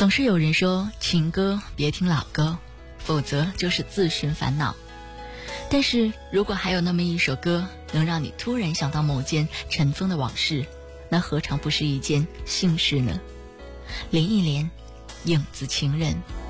总是有人说情歌别听老歌，否则就是自寻烦恼。但是如果还有那么一首歌能让你突然想到某件尘封的往事，那何尝不是一件幸事呢？林忆莲，影子情人。